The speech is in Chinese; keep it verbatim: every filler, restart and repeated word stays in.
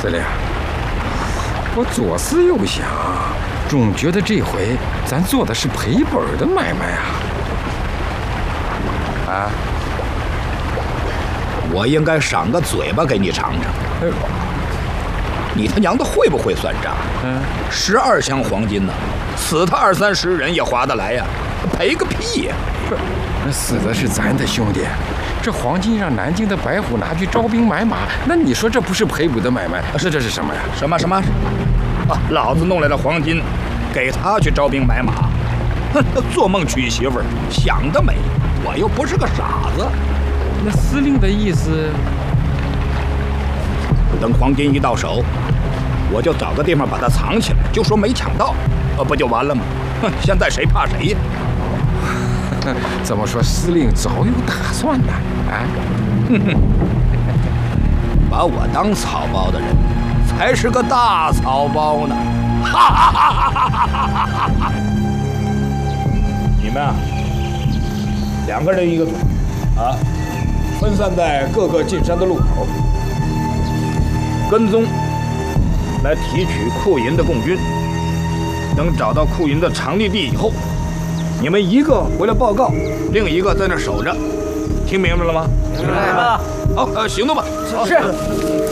司令，我左思右想，总觉得这回咱做的是赔本的买卖啊！啊， 我应该赏个嘴巴给你尝尝。 呃、 你他娘的会不会算账？ 嗯， 十二箱黄金呢，死他二三十人也划得来呀，赔个屁呀！ 不是，那死的是咱的兄弟。这黄金让南京的白虎拿去招兵买马，那你说这不是赔本的买卖？是这是什么呀？ 什么什么？啊，老子弄来的黄金，给他去招兵买马，哼，做梦娶媳妇儿，想得美！我又不是个傻子。 那司令的意思， 等黄金一到手，我就找个地方把它藏起来，就说没抢到，呃，不就完了吗？哼，现在谁怕谁呀？ 怎么说？司令早有打算呢？啊， 哼哼，把我当草包的人，才是个大草包呢！哈哈哈哈哈哈！你们啊，两个人一个组，啊，分散在各个进山的路口，跟踪来提取库银的共军。等找到库银的藏匿地以后，你们一个回来报告，另一个在那守着，听明白了吗？ 明白了。 好，呃，行动吧。 是。